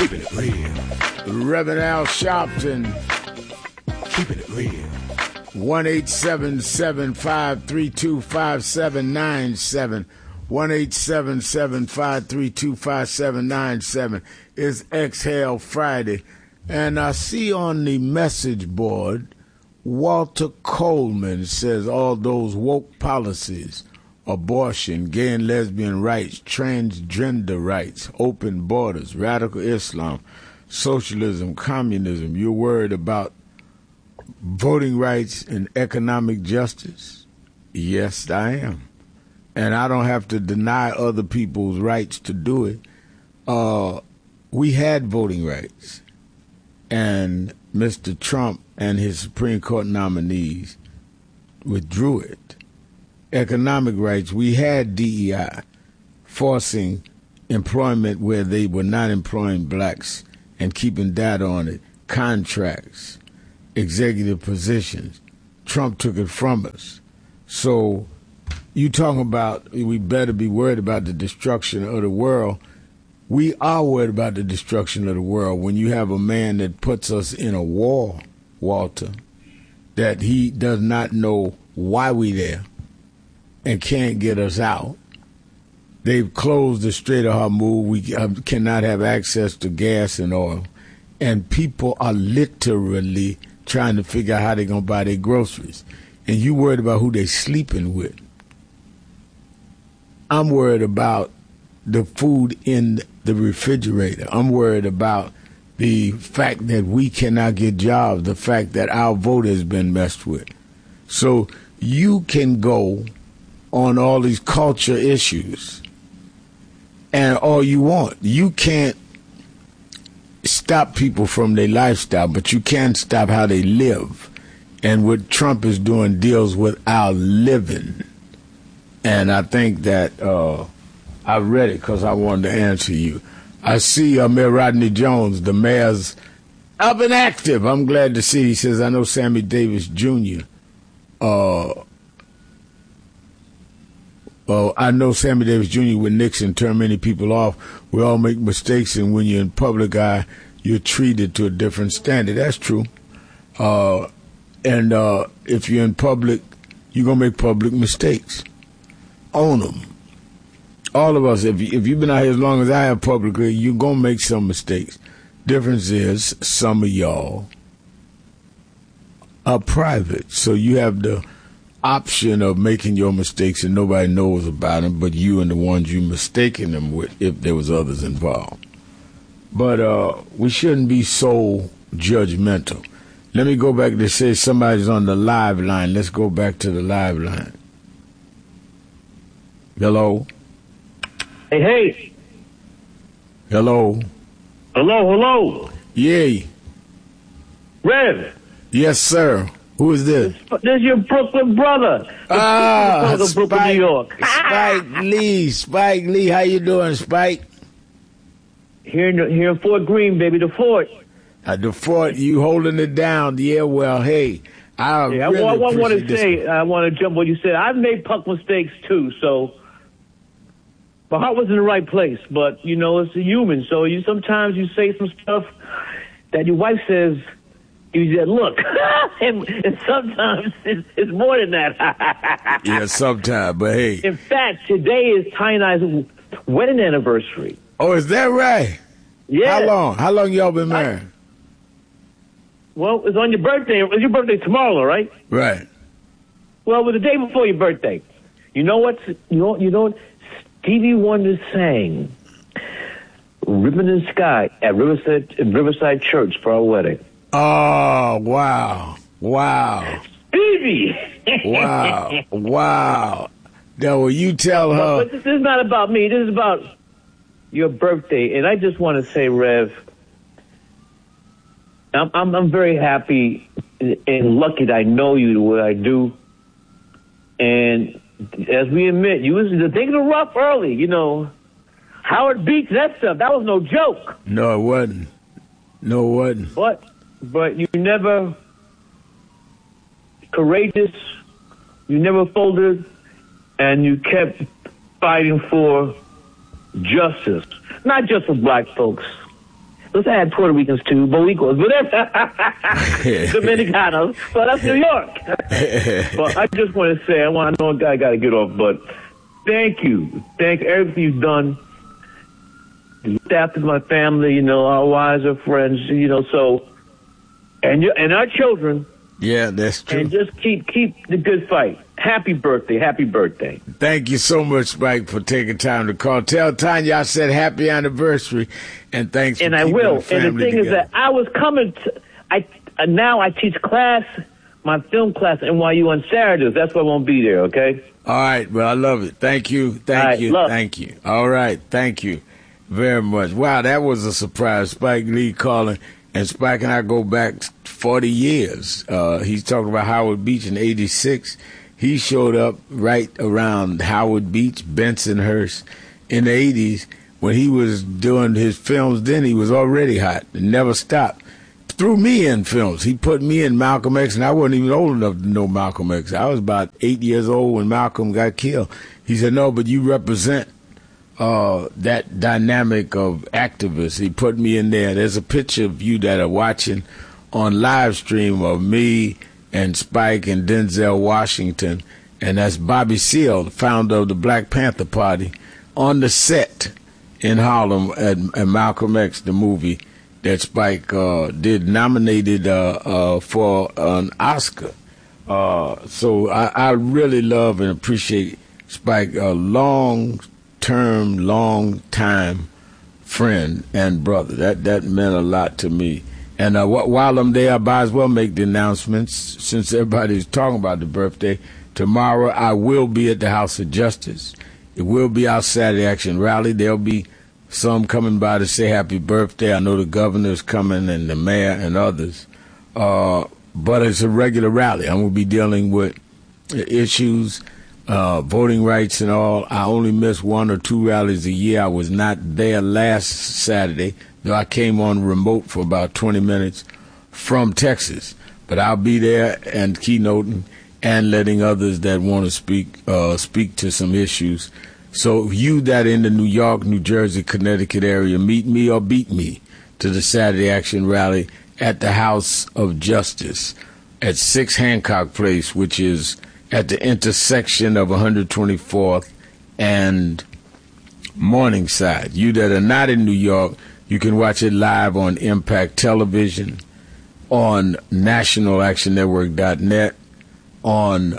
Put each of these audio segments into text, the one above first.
Keeping it real. Reverend Al Sharpton. Keeping it real. 1-877-532-5797. 1-877-532-5797 is Exhale Friday. And I see on the message board, Walter Coleman says all those woke policies, abortion, gay and lesbian rights, transgender rights, open borders, radical Islam, socialism, communism, you're worried about voting rights and economic justice? Yes, I am. And I don't have to deny other people's rights to do it. We had voting rights. And Mr. Trump and his Supreme Court nominees withdrew it. Economic rights, we had DEI forcing employment where they were not employing blacks and keeping data on it, contracts, executive positions. Trump took it from us. So you talking about we better be worried about the destruction of the world. We are worried about the destruction of the world when you have a man that puts us in a war, Walter, that he does not know why we there and can't get us out. They've closed the Strait of Hormuz. We cannot have access to gas and oil. And people are literally trying to figure out how they're going to buy their groceries. And you worried about who they sleeping with. I'm worried about the food in the refrigerator. I'm worried about the fact that we cannot get jobs, the fact that our vote has been messed with. So you can go on all these culture issues and all you want. You can't stop people from their lifestyle, but you can stop how they live. And what Trump is doing deals with our living. And I think that I read it because I wanted to answer you. I see Mayor Rodney Jones, the mayor's up and active. I'm glad to see. He says, I know Sammy Davis Jr. I know Sammy Davis Jr. when Nixon turned many people off. We all make mistakes, and when you're in public eye, you're treated to a different standard. That's true. And if you're in public, you're going to make public mistakes. Own them. All of us, if you've been out here as long as I have publicly, you're going to make some mistakes. Difference is some of y'all are private. So you have the option of making your mistakes and nobody knows about them but you and the ones you mistaken them with if there was others involved. But we shouldn't be so judgmental. Let me go back to say somebody's on the live line. Let's go back to the live line. Hello? Hey. Hello? Hello. Yay. Rev. Yes, sir. Who is this? This is your Brooklyn brother. Brooklyn, New York. Spike Lee. How you doing, Spike? Here in Fort Greene, baby, the fort. The fort, you holding it down. Yeah, well, hey. I want to say, I want to jump what you said. I've made puck mistakes, too, so my heart was in the right place, but, it's a human, so sometimes you say some stuff that your wife says, you said, look, and sometimes it's more than that. Yeah, sometimes, but hey. In fact, today is Ty and I's wedding anniversary. Oh, is that right? Yeah. How long y'all been married? Well, it's on your birthday. It's your birthday tomorrow, right? Right. Well, it was the day before your birthday. You know what? You know Stevie Wonder sang "Ribbon in the Sky" at Riverside Church for our wedding. Oh, wow. Stevie! Wow. Now, will you tell her? But this is not about me. This is about your birthday. And I just want to say, Rev, I'm very happy and lucky that I know you the way I do. And as we admit, the things were rough early, Howard Beach, that stuff, that was no joke. No, it wasn't. But you never courageous, you never folded, and you kept fighting for justice. Not just for black folks, Let's add Puerto Ricans too, Boricuas, whatever. Dominicanos. Well, that's New York. But I just want to say, I know I got to get off, but thank you. Thank everything you've done. You looked after my family, our wives, our friends, so, and our children. Yeah, that's true. And just keep the good fight. Happy birthday. Happy birthday. Thank you so much, Spike, for taking time to call. Tell Tanya I said happy anniversary, and thanks for keeping the family together. And the thing is that I was coming now I teach my film class at NYU on Saturdays. That's why I won't be there, okay? All right, well, I love it. Thank you. Thank you. All right, thank you very much. Wow, that was a surprise. Spike Lee calling, and Spike and I go back 40 years. He's talking about Howard Beach in 86. He showed up right around Howard Beach, Bensonhurst, in the 80s. When he was doing his films then, he was already hot and never stopped. Threw me in films. He put me in Malcolm X, and I wasn't even old enough to know Malcolm X. I was about 8 years old when Malcolm got killed. He said, no, but you represent that dynamic of activists. He put me in there. There's a picture of you that are watching on live stream of me and Spike and Denzel Washington, and that's Bobby Seale, the founder of the Black Panther Party, on the set in Harlem at Malcolm X, the movie that Spike did, nominated for an Oscar. So I really love and appreciate Spike, a long-time friend and brother. That meant a lot to me. And while I'm there, I might as well make the announcements, since everybody's talking about the birthday. Tomorrow, I will be at the House of Justice. It will be our Saturday Action Rally. There'll be some coming by to say happy birthday. I know the governor's coming and the mayor and others. But it's a regular rally. I'm going to be dealing with issues, voting rights and all. I only miss 1 or 2 rallies a year. I was not there last Saturday, though I came on remote for about 20 minutes from Texas. But I'll be there and keynoting and letting others that want to speak to some issues. So you that in the New York, New Jersey, Connecticut area, meet me or beat me to the Saturday Action Rally at the House of Justice at 6 Hancock Place, which is at the intersection of 124th and Morningside. You that are not in New York, you can watch it live on Impact Television, on nationalactionnetwork.net, on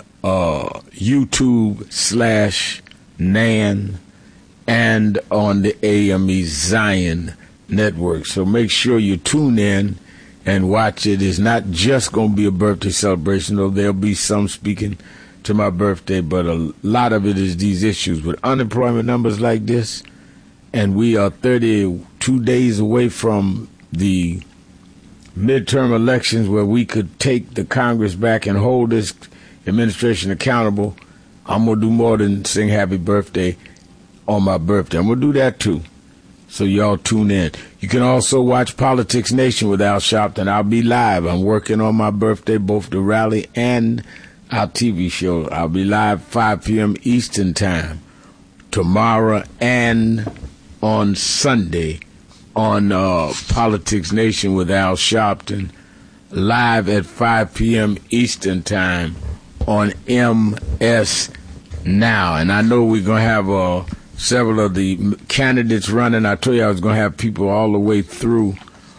YouTube/NAN, and on the AME Zion Network. So make sure you tune in and watch it. It's not just going to be a birthday celebration, though there'll be some speaking to my birthday, but a lot of it is these issues with unemployment numbers like this, and we are 32 days away from the midterm elections where we could take the Congress back and hold this administration accountable. I'm going to do more than sing happy birthday on my birthday. I'm going to do that too. So y'all tune in. You can also watch Politics Nation with Al Sharpton. I'll be live. I'm working on my birthday, both the rally and our TV show. I'll be live 5 p.m. Eastern Time tomorrow and on Sunday on Politics Nation with Al Sharpton, live at 5 p.m. Eastern Time on MS Now. And I know we're going to have several of the candidates running. I told you I was going to have people all the way through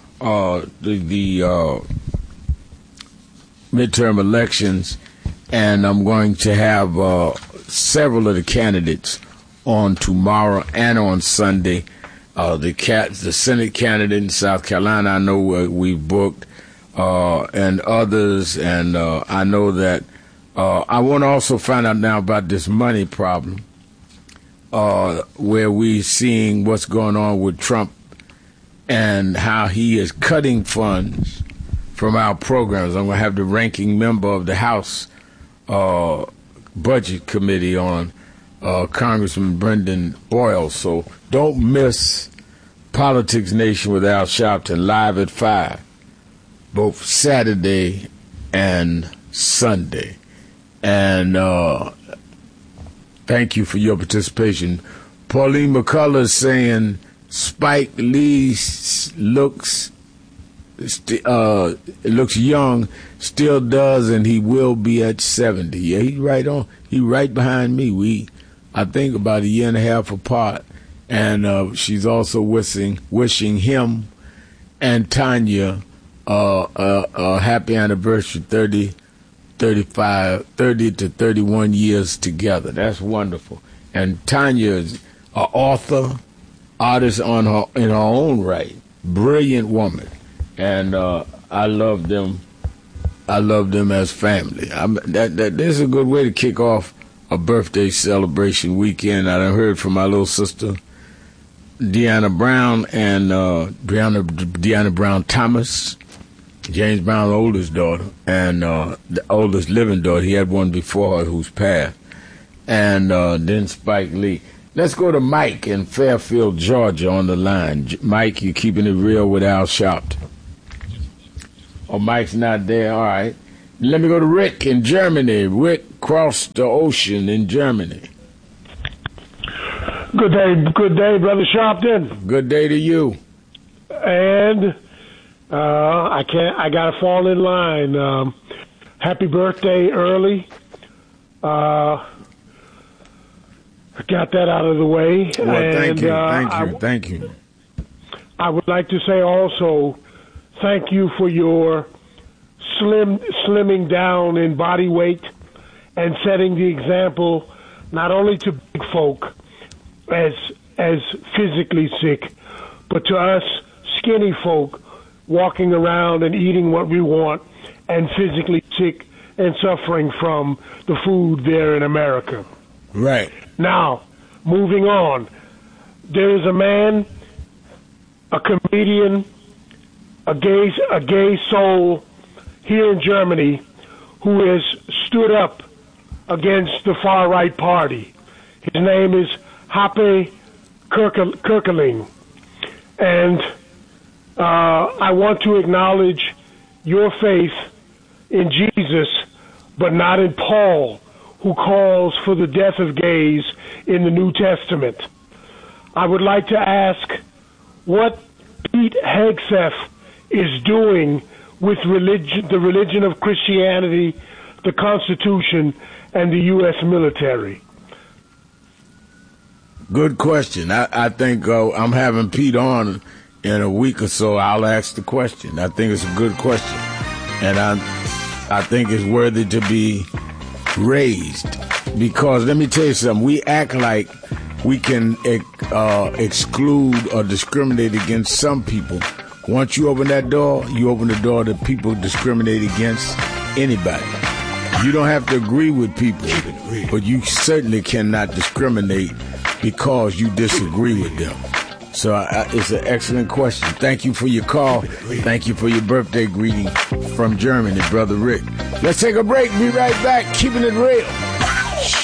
the midterm elections, and I'm going to have several of the candidates on tomorrow and on Sunday. The Senate candidate in South Carolina, I know we've booked, and others, and I know that I want to also find out now about this money problem, where we're seeing what's going on with Trump and how he is cutting funds from our programs. I'm going to have the ranking member of the House Budget Committee on, Congressman Brendan Boyle. So don't miss Politics Nation with Al Sharpton, live at 5, both Saturday and Sunday. And thank you for your participation. Pauline McCullough is saying Spike Lee looks young, still does, and he will be at 70. Yeah, he's right on. He's right behind me. I think, about a year and a half apart, and she's also wishing him and Tanya a happy anniversary, 30 to 31 years together. That's wonderful. And Tanya is an author, artist in her own right, brilliant woman. And I love them. I love them as family. This is a good way to kick off a birthday celebration weekend. I done heard from my little sister, Deanna Brown, and Deanna Brown Thomas, James Brown's oldest daughter, and the oldest living daughter. He had one before her who's passed. And then Spike Lee. Let's go to Mike in Fairfield, Georgia on the line. Mike, you keeping it real with Al Sharpton. Oh, Mike's not there. All right. Let me go to Rick in Germany. Rick crossed the ocean in Germany. Good day, Brother Sharpton. Good day to you. And I gotta fall in line. Happy birthday early. Got that out of the way. Well, thank you. I would like to say also, thank you for your slimming down in body weight and setting the example not only to big folk as physically sick, but to us skinny folk walking around and eating what we want and physically sick and suffering from the food there in America. Right. Now, moving on, there is a man, a comedian, a gay soul here in Germany who has stood up against the far-right party. His name is Happe Kerkeling. And I want to acknowledge your faith in Jesus, but not in Paul, who calls for the death of gays in the New Testament. I would like to ask what Pete Hegseth is doing with the religion of Christianity, the Constitution, and the U.S. military. Good question. I think I'm having Pete on in a week or so. I'll ask the question. I think it's a good question, and I think it's worthy to be raised, because let me tell you something. We act like we can exclude or discriminate against some people. Once you open that door, you open the door to people discriminate against anybody. You don't have to agree with people, but you certainly cannot discriminate because you disagree with them. So it's an excellent question. Thank you for your call. Thank you for your birthday greeting from Germany, Brother Rick. Let's take a break. Be right back. Keeping it real.